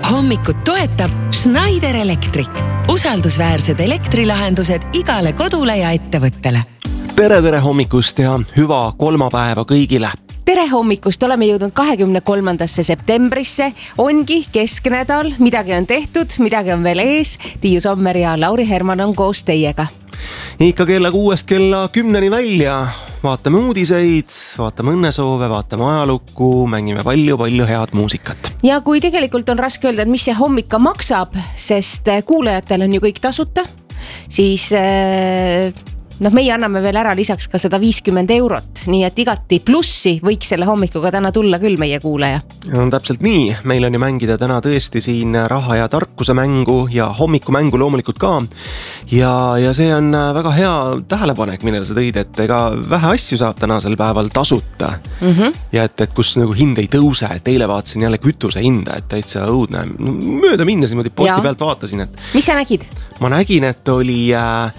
Hommikut toetab Schneider Electric. Usaldusväärsed elektrilahendused igale kodule ja ettevõttele. Tere hommikust ja hüva kolmapäeva kõigile. Tere hommikust, oleme jõudnud 23. septembrisse. Ongi kesknädal, midagi on tehtud, midagi on veel ees. Tiiu Sommer ja Lauri Herman on koos teiega. Ikka kella 6 kella 10 välja. Vaatame uudiseid, vaatame õnnesoove, vaatame ajalukku, mängime palju head muusikat. Ja kui tegelikult on raske öelda, et mis see hommik maksab, sest kuulajatel on ju kõik tasuta, siis meie anname veel ära lisaks ka 150 €, nii et igati plussi võiks selle hommikuga täna tulla küll meie kuulaja. On täpselt nii, meil on ju mängida täna tõesti siin raha ja tarkuse mängu ja hommikumängu loomulikult ka. Ja see on väga hea tähelepanek, millele sa tõid, et ega vähe asju saab tänasel päeval tasuta. Ja et kus nagu hind ei tõuse, et eile vaatasin jälle kütuse hinda, et täitsa õudne. Mööda minnes niimoodi posti pealt vaatasin, et... Mis sa nägid? Ma nägin, et oli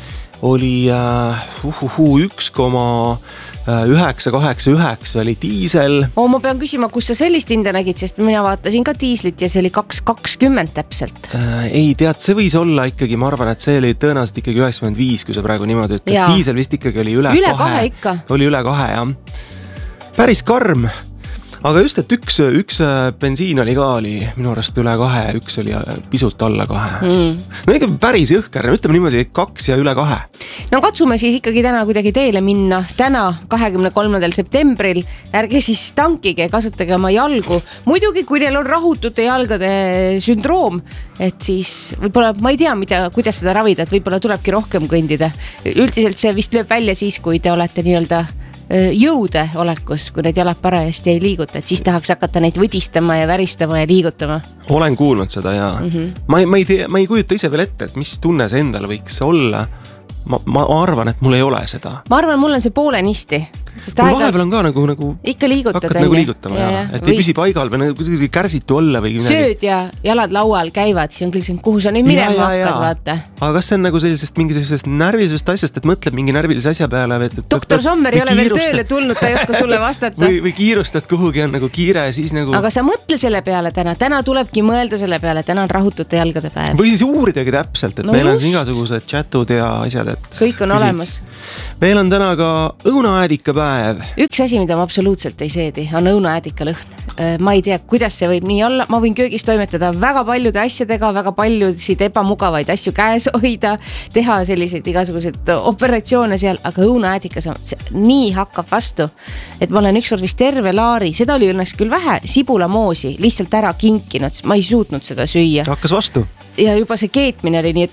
1,989 oli diisel. Ma pean küsima, kus sa sellist hinda nägid, sest mina vaatasin ka diislit ja see oli 2,20 täpselt. Ei tead, see võis olla ikkagi, ma arvan, et see oli tõenäoliselt ikkagi 95, kui sa praegu niimoodi ütled. Diisel vist ikkagi oli üle 2 ikka. Oli üle 2, jah. Päris karm. Aga just, et üks bensiin oli ka minu arust üle 2, üks oli pisut alla 2. No ikka päris jõhker, ütleme niimoodi 2 ja üle 2. No katsume siis ikkagi täna kuidagi teele minna. Täna 23. septembril ärge siis tankige, kasutage oma jalgu. Muidugi, kui neil on rahutute jalgade sündroom, et siis võib-olla, ma ei tea, kuidas seda ravida, et võib-olla tulebki rohkem kõndida. Üldiselt see vist lööb välja siis, kui te olete nii-öelda jõude olekus, kui need jalad parajasti ei liiguta, et siis tahaks hakata neid võdistama ja väristama ja liigutama. Olen kuulnud seda ja ma ei kujuta ise veel ette, et mis tunne see endal võiks olla. Ma arvan, et mul ei ole seda. Ma arvan, mul on see poolenisti. Mul vahepeal on ka nagu ikka liigutad, hakkad nagu liigutama, et ei püsi paigal või nagu kärsitu olla või midagi. Sööd ja jalad laual käivad, siis on küll siin, kuhu sa nüüd minema hakkad, vaata. Aga kas see on nagu mingisugusest närvilisest asjast, et mõtled mingi närvilise asja peale? Doktor Sommer ei ole veel tööle tulnud, ta ei oska sulle vastata. Või kiirustad kuhugi, on nagu kiire, siis nagu... Aga sa mõtle selle peale täna tulebki mõelda selle peale, täna on rahutute jalgade päev. Või siis uuridagi täpselt, et meil on igasugused chatud ja asjad, et... Kõik on olemas. Meil on täna ka õunaäädika päev. Üks asi, mida ma absoluutselt ei seedi, on õunaäädika lõhn. Ma ei tea, kuidas see võib nii olla. Ma võin köögis toimetada väga paljude asjadega, väga paljusid ebamugavaid asju käes hoida, teha selliseid igasuguseid operatsioone seal, aga õunaäädikas nii hakkab vastu, et ma olen ükskord vist terve laari, seda oli õnneks küll vähe, sibulamoosi lihtsalt ära kinkinud, ma ei suutnud seda süüa. Hakkas vastu? Ja juba see keetmine oli nii, et...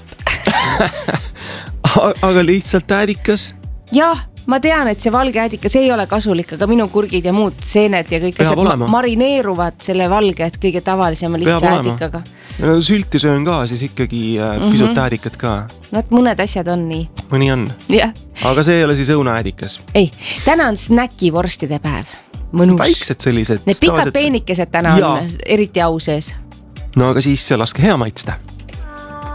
Aga lihtsalt äädikas? Jah, ma tean, et see valge äädikas ei ole kasulik, aga minu kurgid ja muud seened ja kõik asjad marineeruvad selle valge, et kõige tavalisema lihtsa äädikaga. Sülti söön ka, siis ikkagi pisut äädikat ka. No, et mõned asjad on nii. Mõni on. Aga see ei ole siis õunaäädikas? Ei, täna on snäkivorstide päev. Mõnus. Väiksed sellised. Need pikad peenikesed täna on eriti au sees. No aga siis laske hea maitsta.